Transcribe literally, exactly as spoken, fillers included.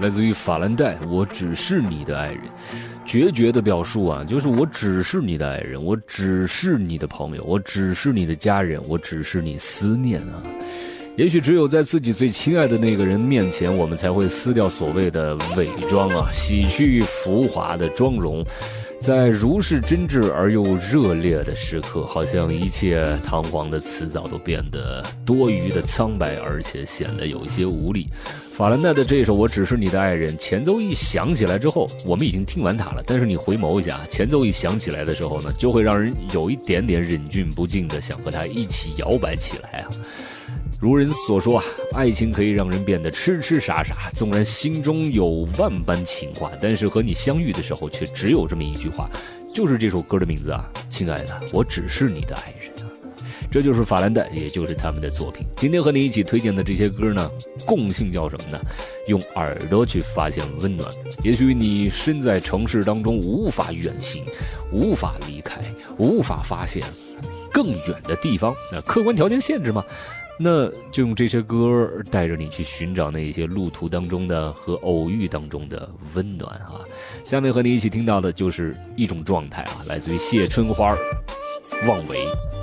来自于法兰黛，我只是你的爱人。决绝的表述啊，就是我只是你的爱人，我只是你的朋友，我只是你的家人，我只是你思念啊。也许只有在自己最亲爱的那个人面前，我们才会撕掉所谓的伪装啊，洗去浮华的妆容。在如是真挚而又热烈的时刻，好像一切堂皇的辞藻都变得多余的苍白，而且显得有一些无力。法兰黛的这首《我只是你的爱人》，前奏一响起来之后，我们已经听完它了，但是你回眸一下，前奏一响起来的时候呢，就会让人有一点点忍俊不禁的想和它一起摇摆起来啊。如人所说啊，爱情可以让人变得痴痴傻傻，纵然心中有万般情话，但是和你相遇的时候却只有这么一句话，就是这首歌的名字啊，亲爱的，我只是你的爱人啊。这就是法兰黛，也就是他们的作品。今天和你一起推荐的这些歌呢，共性叫什么呢？用耳朵去发现温暖。也许你身在城市当中，无法远行，无法离开，无法发现更远的地方，那客观条件限制嘛，那就用这些歌带着你去寻找那些路途当中的和偶遇当中的温暖啊。下面和你一起听到的就是一种状态啊，来自于谢春花，妄为。